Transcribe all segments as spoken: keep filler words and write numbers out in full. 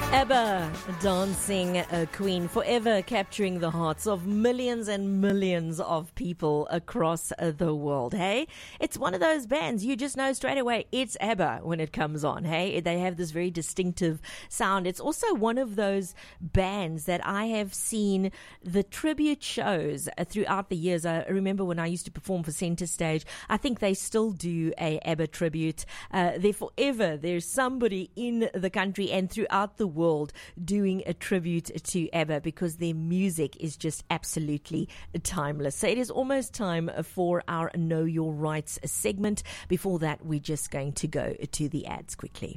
ABBA, dancing uh, queen, forever capturing the hearts of millions and millions of people across uh, the world, hey? It's one of those bands, you just know straight away it's ABBA when it comes on, hey? They have this very distinctive sound. It's also one of those bands that I have seen the tribute shows uh, throughout the years. I remember when I used to perform for Center Stage, I think they still do a ABBA tribute. Uh, they're forever. There's somebody in the country and throughout the world world doing a tribute to ABBA because their music is just absolutely timeless. So it is almost time for our Know Your Rights segment. Before that, we're just going to go to the ads quickly.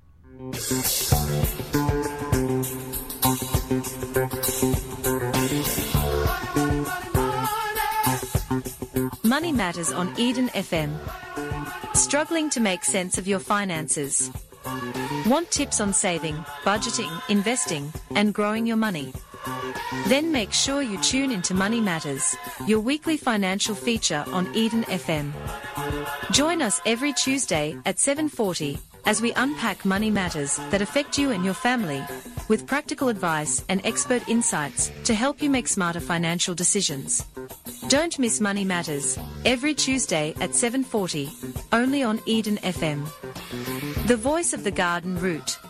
Money Matters on Eden F M. Struggling to make sense of your finances? Want tips on saving, budgeting, investing, and growing your money? Then make sure you tune into Money Matters, your weekly financial feature on Eden F M. Join us every Tuesday at seven forty as we unpack money matters that affect you and your family, with practical advice and expert insights to help you make smarter financial decisions. Don't miss Money Matters, every Tuesday at seven forty, only on Eden F M. The voice of the garden route.